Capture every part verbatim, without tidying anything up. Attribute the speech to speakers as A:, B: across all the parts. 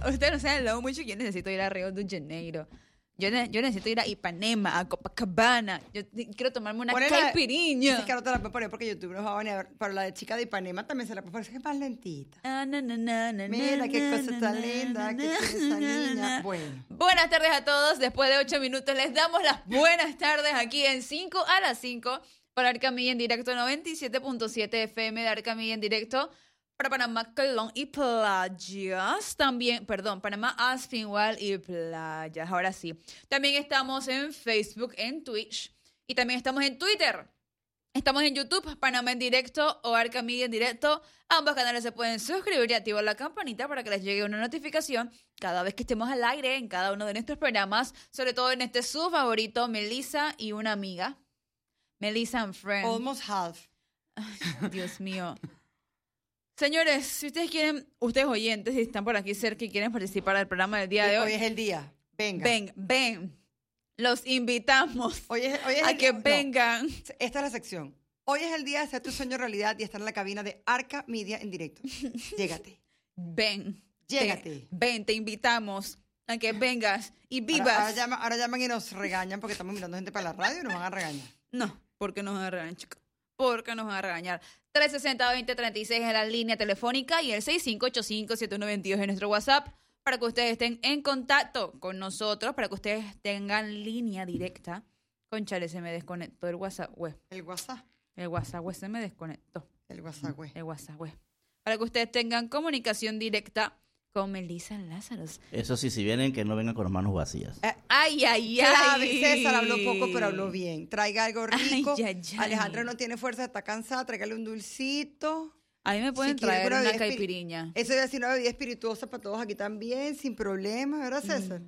A: Ustedes no saben lo mucho que yo necesito ir a Río de Janeiro. Yo, ne- yo necesito ir a Ipanema, a Copacabana. Yo t- quiero tomarme una
B: Ponle la-
A: caipirinha.
B: Es que no te la puedo poner porque YouTube nos va a banear. Pero la de chica de Ipanema también se la puedo poner. Es que es más lentita.
A: Ah, na, na, na, na,
B: Mira qué
A: na,
B: cosa
A: na,
B: tan
A: na,
B: linda
A: na,
B: que
A: na,
B: tiene esa
A: na,
B: niña.
A: na.
B: Bueno.
A: Buenas tardes a todos. Después de ocho minutos les damos las buenas tardes aquí en cinco a las cinco para Arcamilla en directo noventa y siete punto siete F M de Arcamilla en directo para Panamá, Colón y playas. También, perdón, Panamá, Aspinwall y playas. Ahora sí. También estamos en Facebook, en Twitch y también estamos en Twitter. Estamos en YouTube, Panamá en directo o Arcamilla en directo. Ambos canales se pueden suscribir y activar la campanita para que les llegue una notificación cada vez que estemos al aire en cada uno de nuestros programas. Sobre todo en este su favorito, Melissa y una amiga. Melissa and Friends.
B: Almost half.
A: Ay, Dios mío. Señores, si ustedes quieren, ustedes oyentes, si están por aquí cerca y quieren participar del programa del día de hoy,
B: Hoy es el día. Venga.
A: ven, ven. Los invitamos
B: Hoy es, hoy es
A: a
B: el-
A: que
B: no,
A: vengan.
B: Esta es la sección. Hoy es el día de hacer tu sueño realidad y estar en la cabina de Arca Media en directo. Llégate.
A: Ven.
B: Llégate.
A: Te- ven, te invitamos a que vengas y vivas.
B: Ahora, ahora, llama- ahora llaman y nos regañan porque estamos mirando gente para la radio y nos van a regañar.
A: No, porque nos van a regañar, chicos. Porque nos van a regañar. tres sesenta, veinte treinta y seis en la línea telefónica y el seis cinco ocho cinco, siete uno dos dos en nuestro WhatsApp para que ustedes estén en contacto con nosotros, para que ustedes tengan línea directa. Conchale, se me desconectó el WhatsApp web.
B: El WhatsApp.
A: El WhatsApp web se me desconectó.
B: El WhatsApp, güey.
A: El WhatsApp web. Para que ustedes tengan comunicación directa con Melissa Lázaros.
C: Eso sí, si vienen, que no vengan con las manos vacías.
B: Eh,
A: Ay, ay,
B: Sabe,
A: ay.
B: César habló poco, pero habló bien. Traiga algo rico.
A: Ay, ay, ay.
B: Alejandra no tiene fuerza, está cansada. Tráigale un dulcito.
A: A mí me pueden
B: Si quiere
A: traer
B: una
A: una
B: bebida espiri-
A: caipiriña.
B: Eso es decir, una bebida espirituosa para todos aquí también, sin problema, ¿verdad, César?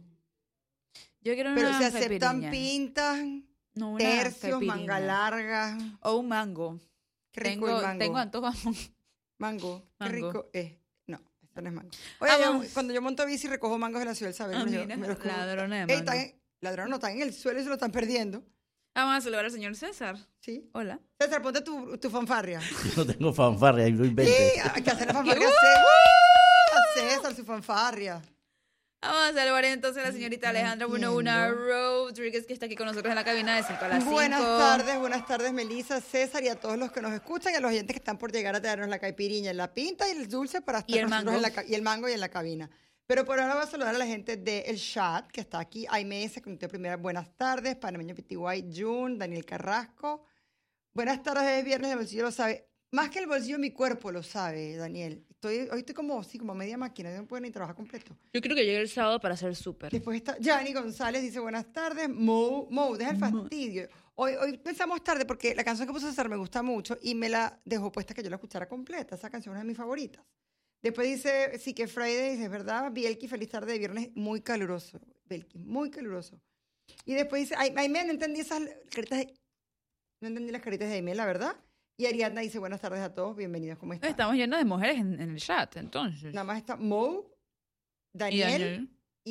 A: Yo quiero
B: Pero
A: una
B: se aceptan
A: caipiriña.
B: pintas,
A: No, una
B: tercios,
A: caipiriña.
B: manga larga.
A: O un mango.
B: Qué rico
A: tengo,
B: el mango.
A: tengo antojo.
B: Mango, qué
A: Mango.
B: rico es. No, esto no es mango. Oye,
A: Ah,
B: yo-
A: vamos.
B: cuando yo monto bici recojo mangos de la ciudad del saber.
A: Ah,
B: me los-
A: mira,
B: me los como.
A: ladrona de
B: Ey, están
A: mango.
B: en- ladrones no están en el suelo y se lo están perdiendo.
A: Vamos a saludar al señor César.
B: Sí.
A: Hola.
B: César, ponte tu, tu fanfarria.
C: Yo no tengo fanfarria, ahí lo
B: Sí,
C: inventé.
B: hay que hacer la fanfarria a César. A César, su fanfarria.
A: Vamos a saludar entonces a la señorita Alejandra
B: entiendo.
A: Una Rodríguez, que está aquí con nosotros en la cabina de cinco a las cinco.
B: Buenas tardes, buenas tardes, Melissa, César y a todos los que nos escuchan y a los oyentes que están por llegar a traernos la caipiriña, la pinta y el dulce para estar
A: Y el
B: con nosotros
A: mango.
B: en la ca- y el mango y en la cabina. Pero por ahora voy a saludar a la gente del chat que está aquí. Aime S, con usted primera, buenas tardes. Panameño Pitiguay, Jun, Daniel Carrasco. Buenas tardes, es viernes, el bolsillo lo sabe. Más que el bolsillo, mi cuerpo lo sabe, Daniel. Estoy, hoy estoy como, sí, como media máquina, no puedo ni trabajar completo.
A: Yo creo que llegue el sábado para hacer súper.
B: Después está Yanni González, dice buenas tardes. Mo, Mo, deja el fastidio. Hoy, hoy pensamos tarde porque la canción que puso César me gusta mucho y me la dejó puesta que yo la escuchara completa. Esa canción es de mis favoritas. Después dice, sí que Friday, dice, es verdad, Bielki, feliz tarde de viernes, muy caluroso. Bielki, muy caluroso. Y después dice, ay, ay, me no entendí esas caritas de, no entendí las caritas de Aime, la verdad. Y Ariadna dice, buenas tardes a todos, bienvenidos, ¿cómo están?
A: Estamos llenos de mujeres en, en el chat, entonces.
B: Nada más está Mo,
A: Y
B: Daniel
A: Daniel.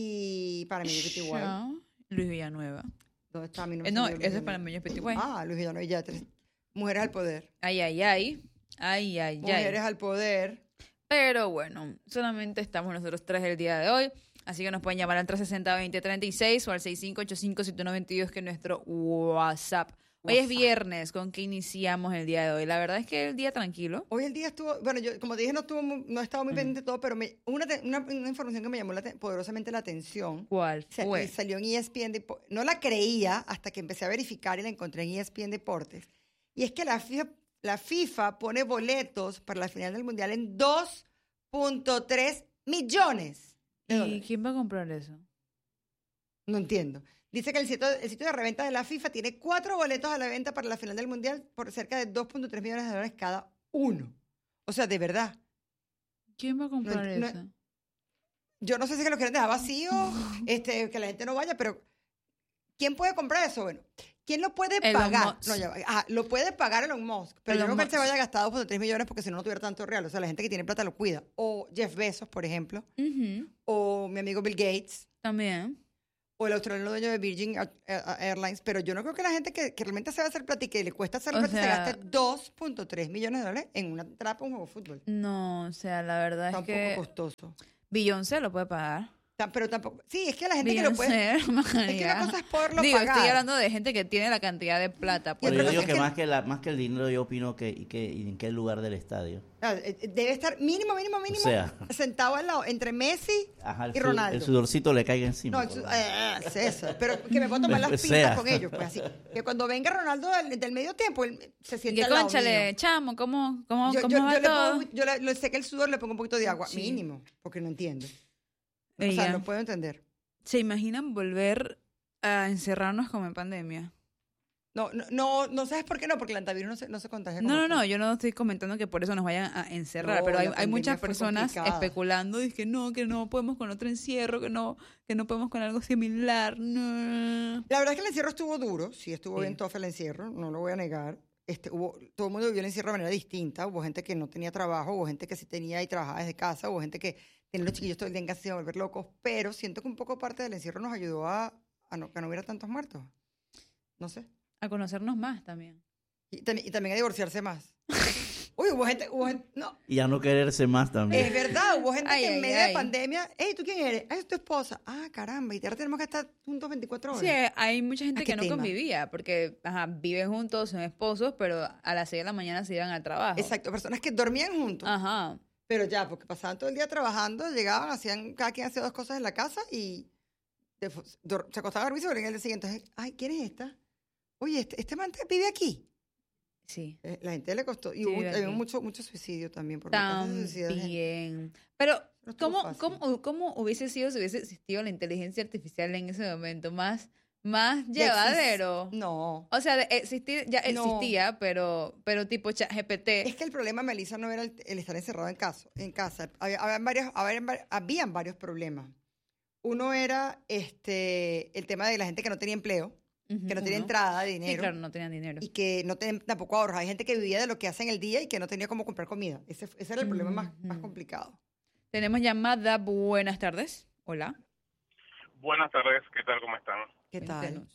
B: y para mí, Petit Guay.
A: Shaw, Luis Villanueva.
B: ¿Dónde está mi
A: Eh, no, ese es para mí, Petit Guay.
B: Ah, Luis Villanueva, ya tres. Mujeres al poder.
A: Ay, ay, ay. Ay, ay, ay.
B: Mujeres al poder.
A: Pero bueno, solamente estamos nosotros tres el día de hoy. Así que nos pueden llamar al tres sesenta, veinte treinta y seis o al seis cinco ocho cinco, siete uno dos dos, que es nuestro WhatsApp. Hoy es
B: WhatsApp.
A: viernes, con que iniciamos el día de hoy. La verdad es que el día tranquilo.
B: Hoy el día estuvo, bueno, yo como te dije, no, estuvo muy- no he estado
A: Mm.
B: muy pendiente de todo, pero me, una, te- una, una información que me llamó la te- poderosamente la atención.
A: ¿Cuál
B: Sa-
A: fue?
B: Salió en E S P N Depo- no la creía hasta que empecé a verificar y la encontré en E S P N Deportes. Y es que la FIFA, la FIFA pone boletos para la final del Mundial en dos punto tres millones de
A: ¿Y
B: dólares.
A: quién va a comprar eso?
B: No entiendo. Dice que el sitio, el sitio de reventa de la FIFA tiene cuatro boletos a la venta para la final del Mundial por cerca de dos punto tres millones de dólares cada uno. O sea, de verdad.
A: ¿Quién va a comprar
B: No- no-
A: eso?
B: Yo no sé si es que lo quieren dejar vacío, este, que la gente no vaya, pero ¿quién puede comprar eso? Bueno, ¿quién lo puede
A: Elon
B: pagar?
A: Musk.
B: No, ya va. Ajá, lo puede pagar Elon Musk, pero yo
A: Elon
B: no creo que él se
A: Musk.
B: vaya a gastar dos punto tres millones porque si no, no tuviera tanto real. O sea, la gente que tiene plata lo cuida. O Jeff Bezos, por ejemplo,
A: Ujú,
B: o mi amigo Bill Gates,
A: también.
B: o el australiano dueño de Virgin Air- Air- Airlines, pero yo no creo que la gente que, que realmente se va a hacer plata y que le cuesta hacer
A: O
B: plata se
A: sea-
B: gaste dos punto tres millones de dólares en una trapa, un juego de fútbol.
A: No, o sea, la verdad
B: Está
A: es
B: un
A: que...
B: poco costoso.
A: Beyoncé lo puede pagar.
B: Ta- Pero tampoco. Sí, es que la gente que lo puede.
A: Beyoncé,
B: Es que una
A: María.
B: cosa es poderlo
A: Digo,
B: pagar.
A: estoy hablando de gente que tiene la cantidad de plata.
B: Y
C: Pero
B: otra
C: yo
B: cosa
C: digo
B: es
C: que,
B: que-
C: más que la más que el dinero, yo opino que, y que y en qué lugar del estadio.
B: Ah, eh, eh, Debe estar mínimo, mínimo, mínimo.
C: sea.
B: sentado al lado entre Messi
C: Ajá, el,
B: y
C: sud-
B: Ronaldo.
C: el sudorcito le caiga encima.
B: No, el
C: por
B: su-
C: lo menos.
B: eh, es eso. Pero que me puedo tomar las
C: Pues
B: pintas
C: sea.
B: con ellos. Pues así. Que cuando venga Ronaldo del, del medio tiempo, él se
A: Y
B: siente
A: que
B: al lado
A: conchale,
B: mío.
A: chamo, ¿cómo, cómo,
B: Yo,
A: cómo
B: yo,
A: va
B: yo le
A: todo?
B: pongo, yo le, le seque el sudor, le pongo un poquito de agua.
A: Sí.
B: Mínimo. Porque no entiendo. O
A: Ella.
B: sea, no puedo entender.
A: ¿Se imaginan volver a encerrarnos como en pandemia?
B: No, no, no, no sabes por qué no, porque el antivirus no se, no se contagia.
A: No,
B: como
A: no, no,
B: tal.
A: yo no estoy comentando que por eso nos vayan a encerrar,
B: No,
A: pero hay,
B: la
A: hay
B: pandemia
A: muchas
B: fue
A: personas
B: complicada.
A: especulando y que no, que no podemos con otro encierro, que no, que no podemos con algo similar. No.
B: La verdad es que el encierro estuvo duro, sí, estuvo
A: Sí.
B: bien tough el encierro, no lo voy a negar. Este, hubo, todo el mundo vivió el encierro de manera distinta. Hubo gente que no tenía trabajo, hubo gente que sí tenía y trabajaba desde casa, hubo gente que tenía los chiquillos todo el día en casa y se iban a volver locos, pero siento que un poco parte del encierro nos ayudó a, a no, que no hubiera tantos muertos. No sé.
A: A conocernos más también.
B: Y, tam- y también a divorciarse más. Uy, hubo gente, hubo gente, no,
C: Y a no quererse más también.
B: es verdad, hubo gente
A: Ay,
B: que en
A: ay,
B: medio
A: ay.
B: de pandemia, hey, ¿tú quién eres? Ah, es tu esposa. Ah, caramba, y ahora tenemos que estar juntos veinticuatro horas.
A: Sí, hay mucha gente
B: ¿A
A: que
B: qué
A: no
B: tema?
A: convivía, porque ajá, viven juntos, son esposos, pero a las seis de la mañana se iban al trabajo.
B: Exacto, personas que dormían juntos.
A: Ajá.
B: Pero ya, porque pasaban todo el día trabajando, llegaban, hacían, cada quien hacía dos cosas en la casa y se, fu- dor- se acostaban a dormir y se volvían el día siguiente. Ay, ¿quién es esta? Oye, este, este man vive aquí.
A: Sí.
B: Eh, La gente le costó. Y
A: Sí,
B: hubo
A: vive
B: había
A: aquí.
B: mucho, mucho suicidio también. Por la casa de suicidio de gente.
A: También. Pero,
B: No estuvo
A: ¿cómo,
B: fácil.
A: cómo, ¿cómo hubiese sido si hubiese existido la inteligencia artificial en ese momento? Más, más
B: Ya existe-
A: llevadero.
B: No.
A: O sea, de existir, ya
B: No.
A: existía, pero, pero tipo ChatGPT.
B: Es que el problema, Melissa, no era el, el estar encerrado en casa. En casa. Había, habían varios, habían, vari- habían varios problemas. Uno era este, el tema de la gente que no tenía empleo,
A: Ujú,
B: que no tenía
A: uno.
B: entrada de
A: Sí,
B: dinero.
A: claro, no tenían dinero.
B: Y que no tenían tampoco ahorros. Hay gente que vivía de lo que hace en el día y que no tenía cómo comprar comida. Ese, ese era el problema más, más
A: Ujú.
B: complicado.
A: Tenemos llamada. Buenas tardes. Hola.
D: Buenas tardes, ¿qué tal? ¿Cómo están?
B: ¿Qué tal?
A: Cuéntenos.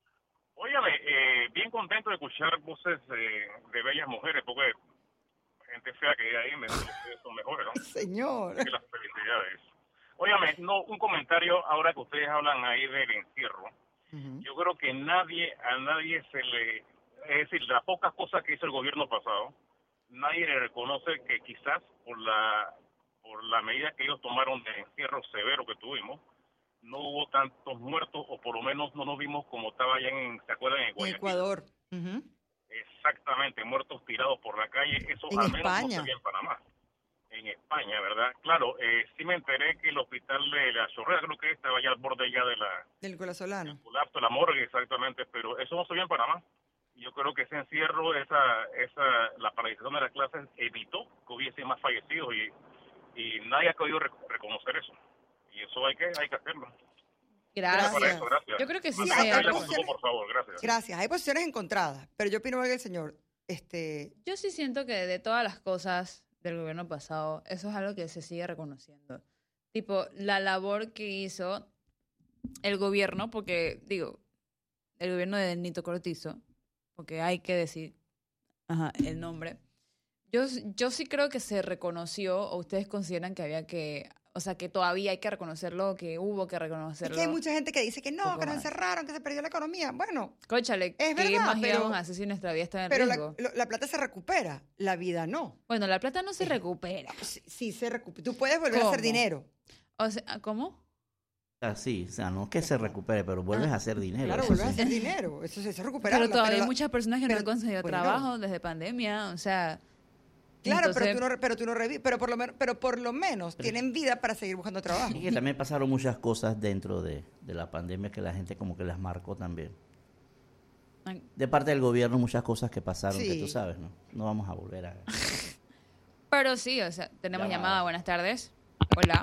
D: Óyame, eh, bien contento de escuchar voces eh, de bellas mujeres, porque gente fea que hay ahí me ustedes son mejores, ¿no?
B: Señor.
D: Así que las felicidades. Óyame, no, un comentario ahora que ustedes hablan ahí del encierro.
B: Ujú.
D: Yo creo que nadie, a nadie se le, es decir, las pocas cosas que hizo el gobierno pasado, nadie le reconoce que quizás por la, por la medida que ellos tomaron de encierro severo que tuvimos, no hubo tantos muertos, o por lo menos no nos vimos como estaba allá en, ¿se acuerdan? En
B: En
D: Guayaquil.
B: Ecuador. Ujú.
D: Exactamente, muertos tirados por la calle, eso
B: En
D: al menos
B: España.
D: no se ve en Panamá. En España, ¿verdad? Claro, eh, sí me enteré que el hospital de la Chorrera, creo que estaba ya al borde ya de la
B: Del Colasolano.
D: colapso de la morgue, exactamente, pero eso no se ve en Panamá. Yo creo que ese encierro, esa, esa, la paralización de las clases evitó que hubiese más fallecidos y, y nadie ha podido rec- reconocer eso. Y eso hay que, hay que hacerlo.
A: Gracias.
D: Para eso, gracias.
A: Yo creo que sí
B: Sí,
A: se
B: hay-
A: ha
B: hay
D: Manténgase
B: posiciones-
D: con todo, por favor, gracias.
B: Gracias. Hay posiciones encontradas, pero yo opino que el señor, este,
A: Yo sí siento que de todas las cosas del gobierno pasado, eso es algo que se sigue reconociendo. Tipo, la labor que hizo el gobierno, porque, digo, el gobierno de Nito Cortizo, porque hay que decir ajá, el nombre. Yo, yo sí creo que se reconoció, o ustedes consideran que había que, o sea, que todavía hay que reconocerlo, que hubo que
B: es
A: reconocerlo.
B: que hay mucha gente que dice que no,
A: Poco
B: que nos
A: más.
B: encerraron, que se perdió la economía. Bueno,
A: Cónchale,
B: Es
A: ¿qué
B: verdad,
A: más
B: pero-
A: íbamos a hacer si nuestra vida estaba en
B: pero la,
A: riesgo?
B: lo- la plata se recupera, la vida no.
A: Bueno, la plata no se recupera.
B: Sí, sí se recupera. Tú puedes volver a hacer
A: ¿Cómo?
B: dinero.
A: O sea, ¿cómo?
C: O sea, sí, o sea, no es que se recupere, pero vuelves a hacer dinero.
B: Claro,
C: eso
B: vuelves a
C: sí.
B: hacer dinero. Eso, eso es recuperarla.
A: Pero todavía hay
B: la-
A: muchas personas que no
B: pero-
A: han conseguido
B: bueno.
A: trabajo desde pandemia, o sea...
B: Claro,
A: entonces-
B: pero tú no, pero tú no revi- pero por lo menos, pero por lo menos tienen vida para seguir buscando trabajo.
C: Y que también pasaron muchas cosas dentro de, de la pandemia que la gente como que las marcó también.
A: Ay,
C: De parte del gobierno muchas cosas que pasaron que
B: Sí.
C: tú sabes, ¿no? No vamos a volver a...
A: Pero sí, o sea, tenemos
C: Llamada.
A: llamada. Buenas tardes. Hola.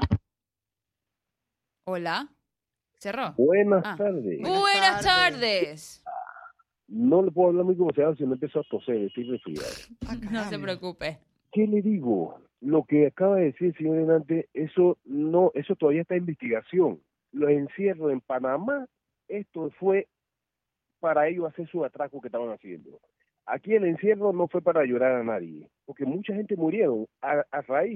A: Hola. ¿Cerró?
E: Buenas
A: Ah.
E: tardes.
B: Buenas
A: Buenas
B: tardes.
A: tardes.
E: No le puedo hablar muy como se si no empezó a toser, estoy resfriado.
B: Ah,
A: No se
B: caramba.
A: preocupe.
E: ¿Qué le digo? Lo que acaba de decir el señor Hernández, eso no, eso todavía está en investigación. Los encierros en Panamá, esto fue para ellos hacer su atraco que estaban haciendo. Aquí el encierro no fue para llorar a nadie, porque mucha gente murieron a, a raíz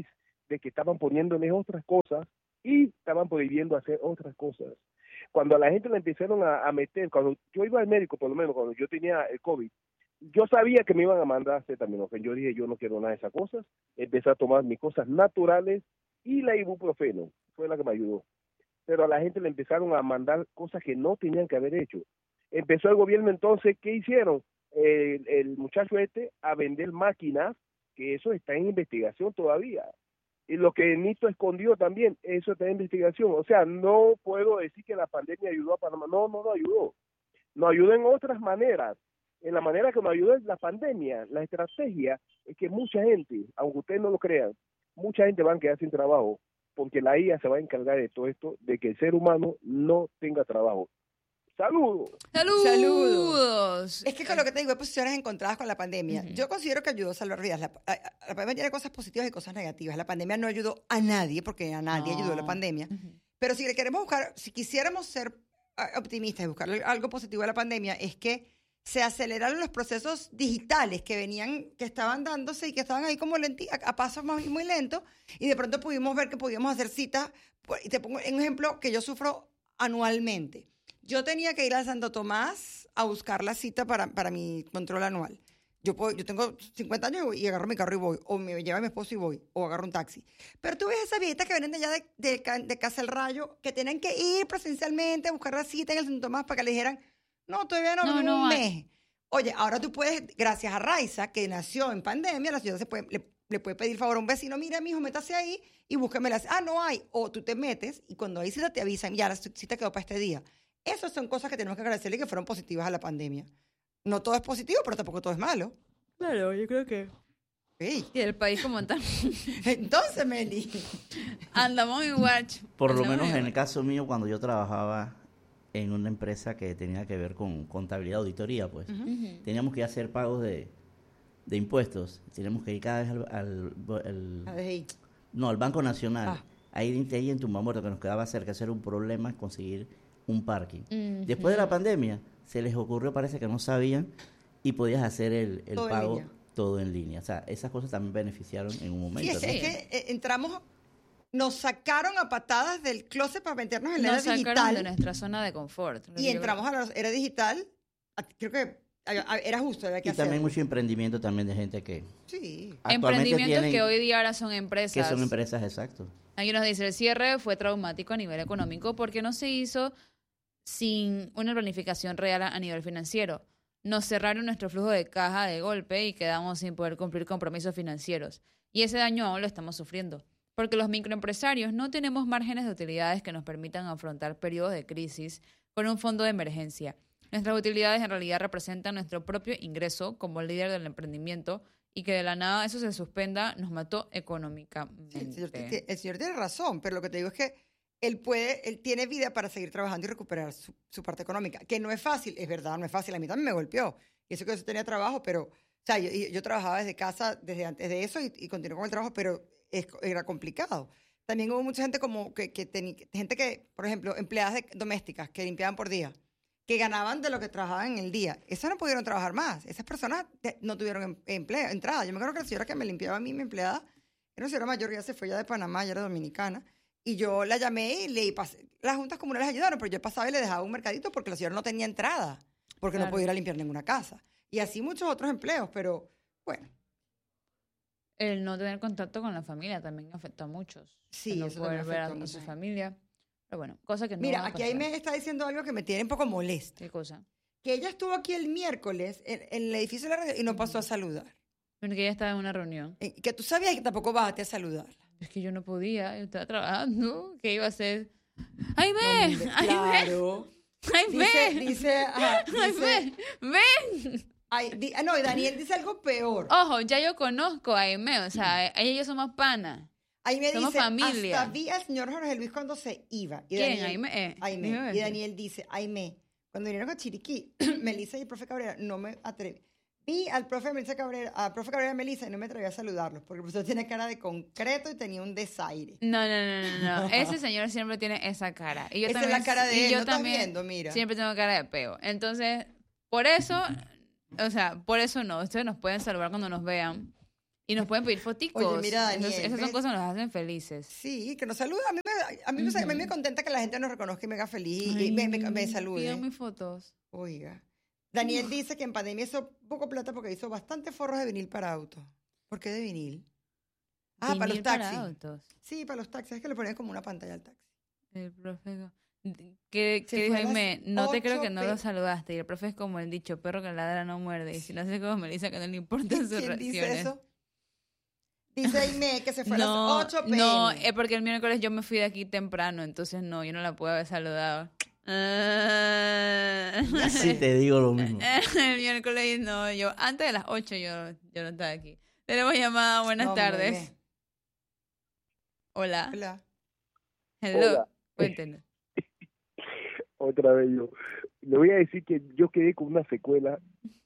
E: de que estaban poniéndoles otras cosas y estaban prohibiendo hacer otras cosas. Cuando a la gente le empezaron a, a meter, cuando yo iba al médico, por lo menos cuando yo tenía el COVID, yo sabía que me iban a mandar acetaminofén. Yo dije, yo no quiero nada de esas cosas. Empecé a tomar mis cosas naturales y la ibuprofeno fue la que me ayudó. Pero a la gente le empezaron a mandar cosas que no tenían que haber hecho. Empezó el gobierno entonces, ¿qué hicieron? El, el muchacho este a vender máquinas, que eso está en investigación todavía. Y lo que Nito escondió también, eso está en investigación. O sea, no puedo decir que la pandemia ayudó a Panamá. No, no, no ayudó. Nos ayudó en otras maneras. En la manera que nos ayudó la pandemia, la estrategia es que mucha gente, aunque ustedes no lo crean, mucha gente va a quedar sin trabajo, porque la I A se va a encargar de todo esto, de que el ser humano no tenga trabajo. ¡Saludos!
A: ¡Saludos!
B: ¡Saludos! Es que con lo que te digo, hay posiciones encontradas con la pandemia.
A: Uh-huh.
B: Yo considero que ayudó a salvar vidas. La, la, la pandemia tiene cosas positivas y cosas negativas. La pandemia no ayudó a nadie, porque a nadie
A: No.
B: ayudó la pandemia.
A: Uh-huh.
B: Pero si le queremos buscar, si quisiéramos ser optimistas y buscar algo positivo de la pandemia, es que se aceleraron los procesos digitales que venían, que estaban dándose y que estaban ahí como lenti, a, a pasos muy, muy lentos, y de pronto pudimos ver que podíamos hacer citas. Y te pongo un ejemplo que yo sufro anualmente. Yo tenía que ir a Santo Tomás a buscar la cita para, para mi control anual. Yo, puedo, yo tengo cincuenta años y agarro mi carro y voy, o me lleva mi esposo y voy, o agarro un taxi. Pero tú ves esas viejitas que vienen de allá de, de, de Casa del Rayo, que tienen que ir presencialmente a buscar la cita en el Santo Tomás para que le dijeran, no, todavía no,
A: No,
B: en
A: no
B: un
A: hay.
B: mes. Oye, ahora tú puedes, gracias a Raiza, que nació en pandemia, la ciudad se puede, le, le puede pedir favor a un vecino, mira, mijo, métase ahí y búsqueme la cita. Ah, no hay. O tú te metes y cuando hay cita te avisan, ya la cita quedó para este día. Esas son cosas que tenemos que agradecerle que fueron positivas a la pandemia. No todo es positivo, pero tampoco todo es malo.
A: Claro, yo creo que...
B: Sí.
A: Y el país como tal.
B: Entonces, Meli.
A: Andamos en watch.
C: Por lo
A: Andamos
C: menos en
A: watch.
C: el caso mío, cuando yo trabajaba en una empresa que tenía que ver con contabilidad, auditoría, pues,
A: Ujú.
C: teníamos que hacer pagos de, de impuestos. Teníamos que ir cada vez al... al- al-
B: A ver, ahí.
C: no, al Banco Nacional.
B: Ah.
C: Ahí, ahí en Tumbamuerto, que nos quedaba cerca, hacer un problema conseguir un parking.
A: Ujú.
C: Después de la pandemia, se les ocurrió, parece que no sabían, y podías hacer el, el
B: Todo en
C: pago
B: línea.
C: todo en línea. O sea, esas cosas también beneficiaron en un
B: Sí,
C: momento.
B: es,
C: ¿no?
B: es que eh, entramos, nos sacaron a patadas del closet para meternos en la
A: Nos
B: era
A: sacaron
B: digital.
A: de nuestra zona de confort.
B: Y entramos a la era digital. a- Creo que a- a- era justo, había que
C: Y también
B: hacerlo.
C: mucho emprendimiento también de gente que
B: Sí.
C: actualmente
A: Emprendimientos
C: tienen,
A: que hoy día ahora son empresas.
C: que son empresas, exacto.
A: Aquí nos dice, el cierre fue traumático a nivel económico porque no se hizo sin una planificación real a a nivel financiero. Nos cerraron nuestro flujo de caja de golpe y quedamos sin poder cumplir compromisos financieros. Y ese daño aún lo estamos sufriendo, porque los microempresarios no tenemos márgenes de utilidades que nos permitan afrontar periodos de crisis con un fondo de emergencia. Nuestras utilidades en realidad representan nuestro propio ingreso como líder del emprendimiento y que de la nada eso se suspenda nos mató económicamente.
B: Sí, el, señor, ti- el señor tiene razón, pero lo que te digo es que él puede, él tiene vida para seguir trabajando y recuperar su, su parte económica, que no es fácil, es verdad, no es fácil. A mí también me golpeó. Y eso que yo tenía trabajo, pero, o sea, yo, yo trabajaba desde casa desde antes de eso y, y continué con el trabajo, pero es- era complicado. También hubo mucha gente como que, que tenía, gente que, por ejemplo, empleadas de- domésticas que limpiaban por día, que ganaban de lo que trabajaban en el día. Esas no pudieron trabajar más. Esas personas de- no tuvieron em- empleo, entrada. Yo me acuerdo que la señora que me limpiaba a mí, mi empleada, era una señora mayor que ya se fue ya de Panamá, ya era dominicana, y yo la llamé y le pasé. Las juntas comunales ayudaron, pero yo pasaba y le dejaba un mercadito porque la señora no tenía entrada, porque
A: Claro.
B: no podía ir a limpiar ninguna casa. Y así muchos otros empleos, pero bueno,
A: El no tener contacto con la familia también afectó a muchos.
B: Sí,
A: El no
B: eso
A: poder
B: también
A: ver a,
B: afectó a
A: a
B: mucha
A: su
B: gente.
A: familia. Pero bueno, cosa que no
B: mira,
A: va a
B: aquí ahí
A: pasar.
B: me está diciendo algo que me tiene un poco molesta.
A: ¿Qué cosa?
B: Que ella estuvo aquí el miércoles en, en el edificio de la radio y no pasó a saludar.
A: Porque ella estaba en una reunión.
B: Eh, Que tú sabías que tampoco bajaste a saludarla.
A: Es que yo no podía, yo estaba trabajando. ¿Qué iba a hacer? ¡Ay,
B: No,
A: ve!
B: hombre,
A: ¡Ay, ve!
B: claro.
A: ¡Ay,
B: Dice,
A: ve!
B: dice, ajá,
A: ¡Ay,
B: dice,
A: ve! ¡Ven!
B: ay, di- ah, no, y Daniel dice algo peor.
A: Ojo, ya yo conozco a Aime, o sea, ella y yo somos panas.
B: Ahí me
A: somos
B: dice,
A: familia.
B: hasta vi al señor Jorge Luis cuando se iba. Y
A: ¿Quién?
B: Daniel-
A: Aime. Eh,
B: Aime.
A: dime
B: Y
A: ver.
B: Daniel dice, Aime, cuando vinieron a Chiriquí, Melissa y el profe Cabrera, no me atreví. Vi al profe Melissa Cabrera, al profe Cabrera y Melissa y no me atreví a saludarlos, porque el profesor tiene cara de concreto y tenía un desaire.
A: No, no, no, no, no. Ese señor siempre tiene esa cara. Y yo
B: Esa es
A: también,
B: la cara de
A: y
B: él,
A: yo
B: ¿no estás
A: también
B: viendo? Mira.
A: siempre tengo cara de peo. Entonces, por eso, o sea, por eso no. Ustedes nos pueden saludar cuando nos vean. Y nos pueden pedir foticos.
B: Oye, mira, Daniel,
A: Esas, esas son
B: ¿ves?
A: cosas que nos hacen felices.
B: Sí, que nos saluda. A mí me, a mí me, a mí me contenta que la gente nos reconozca y me haga feliz y
A: Ay,
B: me, me, me salude.
A: Pídanme fotos.
B: Oiga. Daniel dice que en pandemia hizo poco plata porque hizo bastantes forros de vinil para autos. ¿Por qué de vinil? Ah, para los
A: Vinil
B: taxis.
A: para autos.
B: Sí, para los taxis. Es que le ponen como una pantalla al taxi.
A: El profe... Que,
B: Se
A: que
B: fue
A: dijo
B: a las
A: Aime, no te creo que no
B: ocho
A: lo
B: pe-
A: saludaste. Y el profe es como el dicho, perro que ladra no muerde. Y si no hace como Melissa, que no le importan sus
B: ¿Quién dice
A: reacciones.
B: eso? Dice Aime que se fue
A: No,
B: a las ocho pe eme.
A: no, es porque el miércoles yo me fui de aquí temprano, entonces no, yo no la puedo haber saludado. Ah.
C: Sí, te digo lo mismo.
A: El miércoles no, yo antes de las ocho yo, yo no estaba aquí. Tenemos llamada, buenas
B: No,
A: tardes.
B: bebé.
A: Hola.
B: Hola.
A: Hello.
E: Hola.
A: Cuéntenos.
E: Otra vez yo. Le voy a decir que yo quedé con una secuela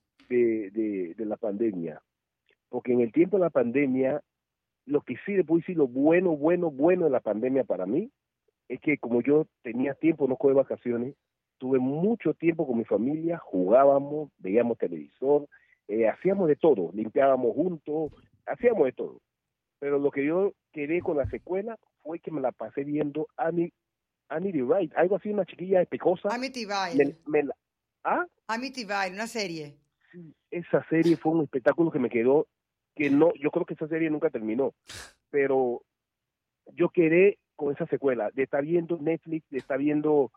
E: de, de, de la pandemia. Porque en el tiempo de la pandemia, lo que sí le puedo decir, lo bueno, bueno, bueno de la pandemia para mí, es que como yo tenía tiempo, no coge vacaciones, tuve mucho tiempo con mi familia, jugábamos, veíamos televisor, eh, hacíamos de todo, limpiábamos juntos, hacíamos de todo. Pero lo que yo quedé con la secuela fue que me la pasé viendo Annie, Annie the Right, algo así, una chiquilla pecosa.
B: Amityville.
E: Me, me la- ¿Ah?
B: Amityville, una serie.
E: Esa serie fue un espectáculo que me quedó, que no, yo creo que esa serie nunca terminó, pero yo quedé con esa secuela, de estar viendo Netflix, de estar viendo,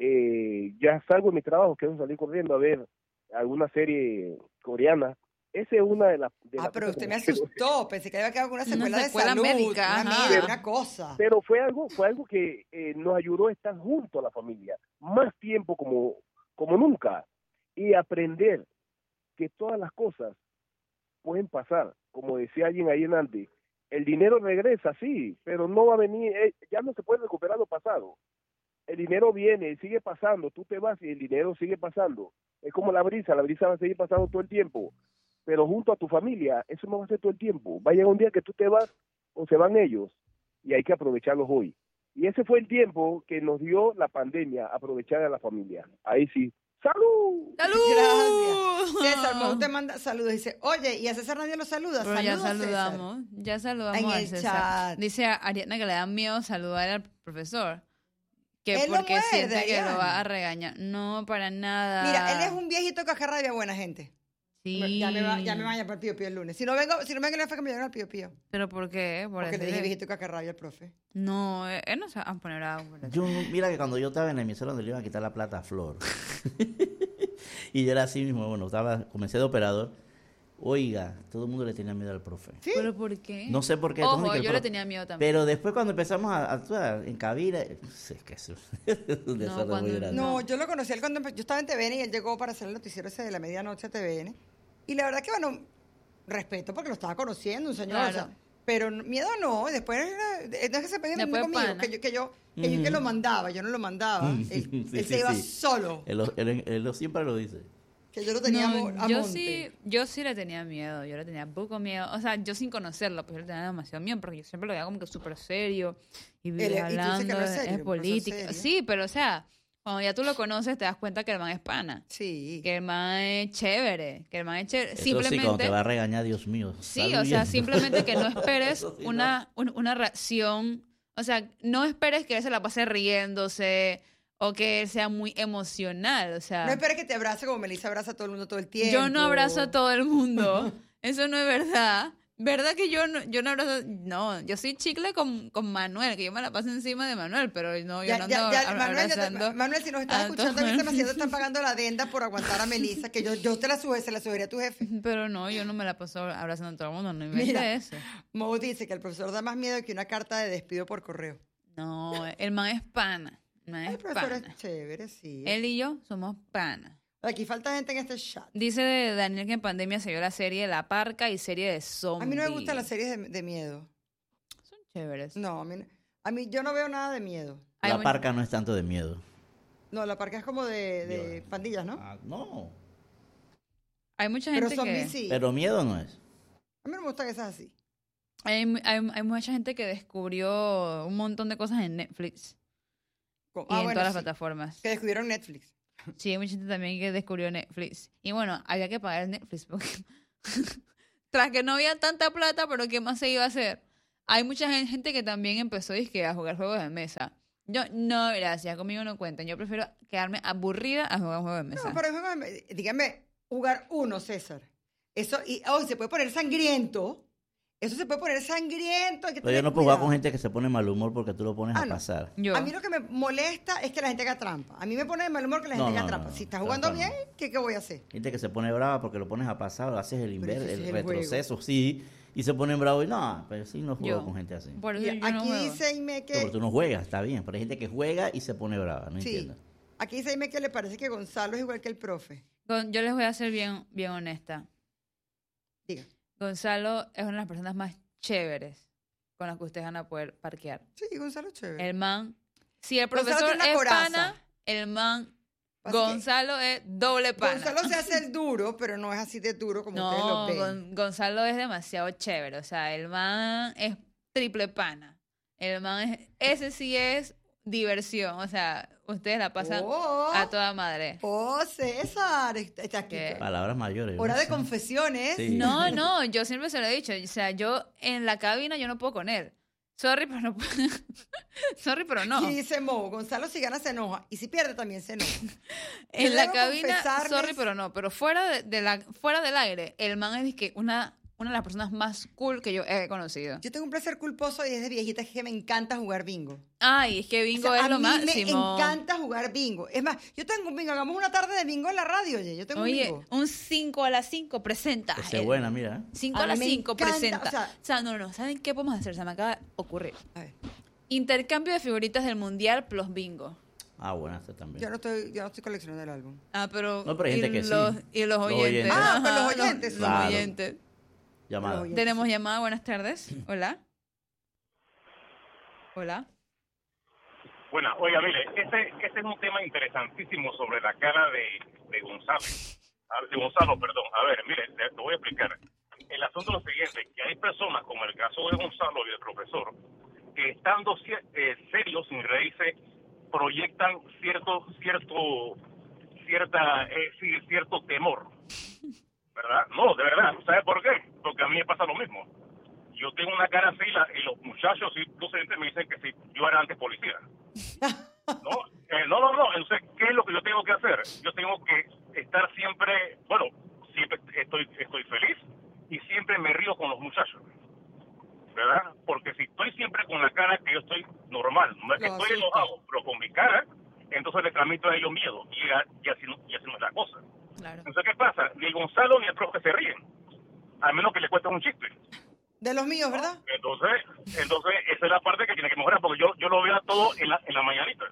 E: eh, ya salgo de mi trabajo, quiero salir corriendo a ver alguna serie coreana. Esa es una de las... de
B: Ah,
E: las
B: pero
E: cosas
B: usted
E: que
B: me asustó. Pensé que había quedado con una
A: Una
B: secuela de
A: secuela
B: salud,
A: médica,
B: una
A: ajá.
B: amiga, una cosa.
E: Pero fue algo, fue algo que eh, nos ayudó a estar junto a la familia, más tiempo como, como nunca, y aprender que todas las cosas pueden pasar, como decía alguien ahí en antes, el dinero regresa, sí, pero no va a venir, eh, ya no se puede recuperar lo pasado. El dinero viene, sigue pasando, tú te vas y el dinero sigue pasando. Es como la brisa, la brisa va a seguir pasando todo el tiempo, pero junto a tu familia, eso no va a ser todo el tiempo. Va a llegar un día que tú te vas o se van ellos y hay que aprovecharlos hoy. Y ese fue el tiempo que nos dio la pandemia, aprovechar a la familia. Ahí sí. ¡Salud!
A: ¡Salud!
B: Gracias. César Mou te manda saludos. Dice, oye, ¿y a César nadie lo saluda?
A: Pero ya
B: Saludos, César.
A: saludamos, ya saludamos
B: En
A: a
B: el
A: César.
B: chat.
A: Dice a Ariadna que le da miedo saludar al profesor. Que
B: Él lo
A: porque
B: muerde,
A: siente que
B: Ariadna.
A: lo va a regañar. No, para nada.
B: Mira, él es un viejito cajarrabia, buena gente.
A: Sí.
B: Ya me, va, ya me vaya para el Pío Pío el lunes. Si no vengo, si no vengo, le fue que me lleven al Pío Pío.
A: ¿Pero por qué? Por
B: Porque le
A: decirle-
B: dije viejito cajarrabia al profe.
A: No, eh, él no se va a poner bravo por eso.
C: Yo, mira que cuando yo estaba en la emisora donde le iban a quitar la plata a Flor, y yo era así mismo, bueno, estaba, comencé de operador, oiga, todo el mundo le tenía miedo al profe.
B: ¿Sí?
A: ¿Pero por qué?
C: No sé por qué. todo el mundo
A: Ojo,
C: que el
A: yo le
C: profe-
A: tenía miedo también.
C: Pero después cuando empezamos a a actuar en cabina, es que es un desastre
A: cuando-
C: muy grande.
B: No, yo lo conocí él cuando empe- yo estaba en T V N y él llegó para hacer el noticiero ese de la medianoche a T V N. Y la verdad que, bueno, respeto porque lo estaba conociendo, un señor.
A: Claro.
B: O sea, pero no- miedo no. Y después, era- no es que se pegue
A: Después
B: conmigo,
A: pana.
B: que yo, que yo, que yo que lo mandaba, yo no lo mandaba. Él,
C: Sí,
B: él
C: sí,
B: se iba
C: sí.
B: solo.
C: Él, lo- él- él lo- siempre lo dice.
B: Que yo lo tenía
A: No,
B: a
A: yo
B: monte.
A: sí, yo sí le tenía miedo, yo le tenía poco miedo, o sea, yo sin conocerlo, pues yo le tenía demasiado miedo, porque yo siempre lo veía como que súper serio, y,
B: Él es- y tú dices
A: hablando,
B: que no es
A: es,
B: serio, pero es
A: política,
B: serio.
A: sí, pero o sea, cuando ya tú lo conoces te das cuenta que el man es pana,
B: Sí.
A: que el man es chévere, que el man es chévere,
C: Eso sí, cuando
A: simplemente,
C: te va a regañar, Dios mío.
A: sí,
C: sal
A: o sea,
C: huyendo.
A: simplemente que no esperes
C: Eso sí,
A: una, un- una reacción, o sea, no esperes que él se la pase riéndose, o que él sea muy emocional, o sea...
B: No esperes que te abrace como Melissa abraza a todo el mundo todo el tiempo.
A: Yo no abrazo a todo el mundo. Eso no es verdad. ¿Verdad que yo no, yo no abrazo? No, yo soy chicle con, con Manuel, que yo me la paso encima de Manuel, pero no, yo
B: Ya,
A: no
B: ya,
A: ando
B: ya,
A: ab-
B: Manuel, ya te-
A: abrazando
B: Manuel, si nos estás
A: a
B: escuchando,
A: todo
B: a mí
A: el
B: se me hacía te
A: mundo.
B: están pagando la adenda por aguantar a Melissa, que yo, yo te la sube, se la sugería a tu jefe.
A: Pero no, yo no me la paso abrazando a todo el mundo, no inventes
B: Mira.
A: eso.
B: Mo dice que el profesor da más miedo que una carta de despido por correo.
A: No, el man es pana. El man
B: El
A: es
B: profesor
A: pana.
B: es chévere, sí.
A: Él y yo somos pana.
B: Aquí falta gente en este chat.
A: Dice de Daniel que en pandemia se vio la serie La Parca y serie de zombies.
B: A mí no me gustan las series de, de miedo.
A: Son chéveres.
B: No, a mí, no- a mí yo no veo nada de miedo.
A: Hay
C: La
A: un-
C: parca no es tanto de miedo.
B: No, la parca es como de, de pandillas, ¿no?
C: Ah, no,
A: Hay mucha
B: Pero
A: gente
B: zombies
A: que...
B: sí.
C: pero miedo no es.
B: A mí no me gusta que sea así.
A: Hay, hay, hay mucha gente que descubrió un montón de cosas en Netflix
B: Como-
A: y
B: ah,
A: en
B: bueno,
A: todas las
B: sí,
A: plataformas.
B: que descubrieron Netflix.
A: Sí, hay mucha gente también que descubrió Netflix. Y bueno, había que pagar Netflix porque tras que no había tanta plata, pero ¿qué más se iba a hacer? Hay mucha gen- gente que también empezó dizque, a jugar juegos de mesa. Yo, no, gracias, conmigo no cuentan. Yo prefiero quedarme aburrida a jugar juegos de mesa.
B: No, pero dígame, dígame, jugar uno, César. Eso, y oh, se puede poner sangriento. Eso se puede poner sangriento. Hay que
C: Pero yo
B: tener
C: no puedo jugar
B: cuidado.
C: con gente que se pone mal humor porque tú lo pones
B: Ah,
C: a
B: no.
C: pasar.
A: Yo.
B: A mí lo que me molesta es que la gente haga trampa. A mí me pone de mal humor que la gente
C: No,
B: haga
C: no,
B: trampa.
C: no,
B: Si
C: no,
B: estás jugando
C: trampa no.
B: bien, ¿qué, ¿qué voy a hacer?
C: Gente que se pone brava porque lo pones a pasar, o haces el
B: Pero
C: inver,
B: ese
C: el,
B: es el
C: retroceso, sí, y se ponen bravos y no, pero sí no juego
A: Yo.
C: con gente así.
A: Por eso
B: Mira,
A: yo no
B: aquí
A: juego.
B: dice Ime
C: No, pero
B: que...
C: tú no juegas, está bien, pero hay gente que juega y se pone brava, no
B: Sí.
C: entiendo.
B: Aquí dice Ime que le parece que Gonzalo es igual que el profe.
A: Gon- Yo les voy a ser bien, bien honesta.
B: Diga.
A: Gonzalo es una de las personas más chéveres con las que ustedes van a poder parquear.
B: Sí, Gonzalo es chévere.
A: El man, si el
B: Gonzalo
A: profesor
B: tiene una
A: es
B: coraza.
A: pana, el man,
B: Pasa que
A: Gonzalo es doble pana.
B: Gonzalo se hace el duro, pero no es así de duro como ustedes
A: No,
B: lo ven.
A: Gon- Gonzalo es demasiado chévere. O sea, el man es triple pana. El man es, ese sí es diversión. O sea, ustedes la pasan
B: Oh,
A: a toda madre.
B: oh, César. Está está aquí.
A: ¿Qué?
C: Palabras mayores.
B: Hora
C: ¿no?
B: de
C: Sí.
B: confesiones.
C: Sí.
A: No, no, yo siempre se lo he dicho. O sea, yo en la cabina yo no puedo con él. Sorry, pero no puedo. Sorry, pero no.
B: Y dice Mo, Gonzalo si gana se enoja. Y si pierde también se enoja.
A: En
B: Yo
A: la
B: debo
A: cabina,
B: confesarles-
A: sorry, pero no. Pero fuera de, de la, fuera del aire, el man es que una, una de las personas más cool que yo he conocido.
B: Yo tengo un placer culposo y desde viejita es que me encanta jugar bingo.
A: Ay, es que bingo
B: O sea,
A: es
B: a
A: lo
B: mí
A: máximo.
B: me encanta jugar bingo. Es más, yo tengo un bingo. Hagamos una tarde de bingo en la radio, oye. Yo tengo
A: Oye,
B: un bingo.
A: un cinco a las cinco presenta.
C: Esa es buena, mira.
A: cinco
B: A
A: a
B: mí
A: las
B: me
A: cinco
B: encanta,
A: presenta.
B: o sea-
A: O sea, no, no, ¿saben qué podemos hacer? Se me acaba de ocurrir.
B: A ver,
A: Intercambio de figuritas del mundial plus bingo.
C: Ah, buena, esta también.
B: yo no estoy, yo no estoy coleccionando el álbum.
A: Ah, pero.
C: No, pero hay gente
A: y
C: que sí.
A: los, Y los
C: Los
A: oyentes.
C: oyentes.
B: Ah, pues los
A: Ajá,
B: oyentes,
A: Los,
C: claro.
A: oyentes.
C: Llamada.
B: Los oyentes.
A: Tenemos llamada, buenas tardes. Hola. Hola.
D: Bueno, oiga, mire, este, este es un tema interesantísimo sobre la cara de, de Gonzalo. Ah, De Gonzalo, perdón. A ver, mire, te, te voy a explicar. El asunto es lo siguiente, que hay personas, como el caso de Gonzalo y del profesor, que estando cier- eh, serios, sin reírse, proyectan cierto, cierto, cierta, eh, sí, cierto temor. ¿Verdad? No, de verdad. ¿Sabe por qué? Porque a mí me pasa lo mismo. Yo tengo una cara así la- y los muchachos y docentes me dicen que si yo era antes policía. No, eh, no, no, no. Entonces, ¿qué es lo que yo tengo que hacer? Yo tengo que estar siempre, bueno, siempre estoy, estoy feliz y siempre me río con los muchachos. ¿Verdad? Porque si estoy siempre con la cara que yo estoy normal, no es que
B: Lo
D: estoy
B: asusta.
D: enojado, pero con mi cara, entonces le transmito a ellos miedo y, a- y, así, no- y así no es la cosa.
A: Claro.
D: Entonces, ¿qué pasa? Ni Gonzalo ni el profe se ríen, a menos que le cueste un chiste.
B: De los míos, ¿verdad?
D: Entonces, entonces esa es la parte que tiene que mejorar, porque yo yo lo veo todo en la, en la mañanita,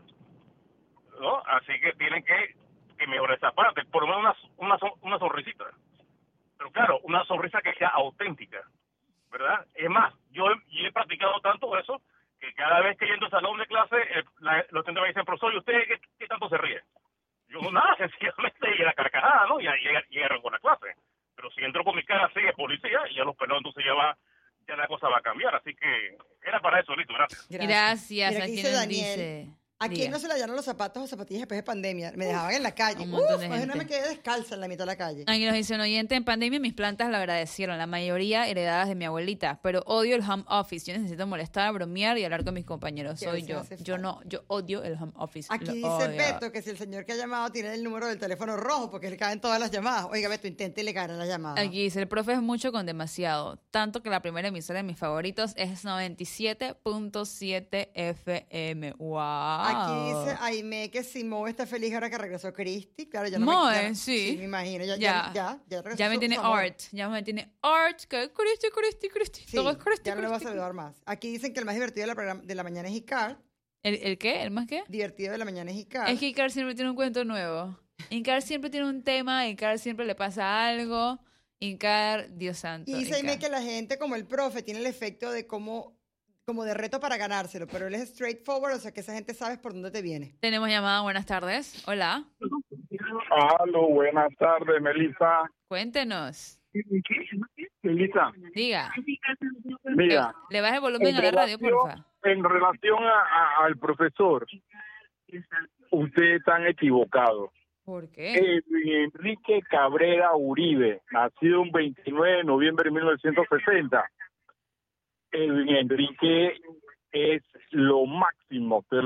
D: ¿no? Así que tienen que, que mejorar esa parte, por lo menos una, una, son- una sonrisita. Pero claro, una sonrisa que sea auténtica, ¿verdad? Es más, yo he, yo he practicado tanto eso, que cada vez que yo entro al salón de clase, eh, la- los estudiantes me dicen, profesor, ¿y usted qué, qué tanto se ríe? Yo, nada, sencillamente, y la carcajada, ¿no? Y ahí llegaron con la clase. Pero si entro con mi cara así de policía, y ya los pelados entonces ya va, ya la cosa va a cambiar. Así que era para eso, listo, gracias.
A: Gracias.
B: Mira,
A: ¿A
B: aquí
A: quién
B: dice
A: nos
B: Daniel.
A: dice?
B: ¿A quién
A: Diga.
B: no se le hallaron los zapatos o zapatillas después de pandemia? Me dejaban en la calle.
A: Un montón
B: Uf,
A: de
B: imagínate,
A: gente.
B: me quedé descalza en la mitad de la calle.
A: Aquí nos dice un oyente, en pandemia mis plantas lo agradecieron, la mayoría heredadas de mi abuelita, pero odio el home office. Yo necesito molestar, bromear y hablar con mis compañeros.
B: Que a
A: Soy
B: veces
A: yo.
B: hace
A: Yo
B: falta.
A: no, yo odio el home office.
B: Aquí
A: lo
B: dice
A: odio.
B: Beto que si el señor que ha llamado tiene el número del teléfono rojo porque le caen todas las llamadas. Oiga, Beto, inténtele caer a la llamada.
A: Aquí dice, el profe es mucho con demasiado. Tanto que la primera emisora de mis favoritos es noventa y siete punto siete F M. ¡Wow!
B: Aquí dice Aime que si Mo está feliz ahora que regresó Cristi. Claro, ya no
A: Mo,
B: me ya-
A: eh, sí.
B: me imagino. Ya,
A: Ya.
B: ya, ya, ya regresó
A: Ya me
B: su-
A: tiene
B: su amor.
A: art, ya me tiene art, que Cristi, Cristi, Cristi.
B: Sí,
A: Todo es Cristi,
B: ya no le va a
A: Cristi,
B: saludar más. Aquí dicen que el más divertido de la, programa- de la mañana es Icar.
A: ¿El, ¿El qué? ¿El más qué?
B: Divertido de la mañana es Icar.
A: Es que Icar siempre tiene un cuento nuevo. Icar siempre tiene un tema, Icar siempre le pasa algo. Icar, Dios santo.
B: Y dice Aime
A: Icar.
B: que la gente como el profe tiene el efecto de como, como de reto para ganárselo, pero él es straightforward, o sea que esa gente sabe por dónde te viene.
A: Tenemos llamada, buenas tardes. Hola,
F: Aló, buenas tardes, Melissa.
A: cuéntenos.
F: Melissa,
A: Diga.
F: mira,
A: ¿Le, le baja el volumen
F: en
A: a la radio,
F: relación,
A: porfa?
F: en relación a- a- al profesor, ustedes están equivocados.
A: ¿Por qué?
F: Edwin Enrique Cabrera Uribe, nacido un veintinueve de noviembre de mil novecientos sesenta. Edwin Enrique es lo máximo, pero